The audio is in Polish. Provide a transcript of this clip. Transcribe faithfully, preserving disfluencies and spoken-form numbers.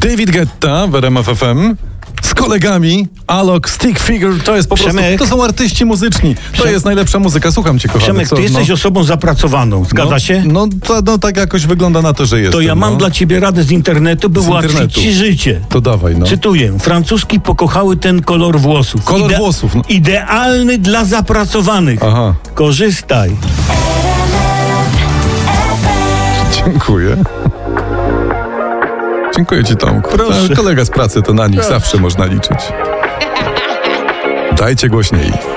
David Guetta w R M F F M. Z kolegami Alok, Stick Figure, to jest po prostu, Przemek. to są artyści muzyczni. To Prze- jest najlepsza muzyka. Słucham cię, kochany. Przemek, Co? ty jesteś no, osobą zapracowaną, zgadza no, się? No, to, no tak jakoś wygląda na to, że jest. To ja mam no. dla ciebie radę z internetu, by Z ułatwić internetu. ci życie. To dawaj, no. Cytuję. Francuski pokochały ten kolor włosów. Kolor włosów, no. Idealny dla zapracowanych. Aha. Korzystaj. Dziękuję. Dziękuję ci, Tomku. Proszę. Kolega z pracy, to na nich zawsze można liczyć. Dajcie głośniej.